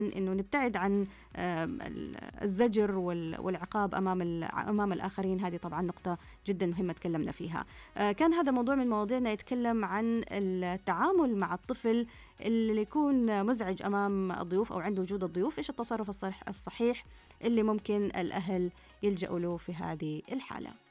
إنه نبتعد عن الزجر والعقاب أمام الآخرين. هذه طبعا نقطة جدا مهمة تكلمنا فيها. كان هذا موضوع من مواضيعنا يتكلم عن التعامل مع الطفل اللي يكون مزعج أمام الضيوف أو عند وجود الضيوف. إيش التصرف الصحيح اللي ممكن الأهل يلجأوا له في هذه الحالة؟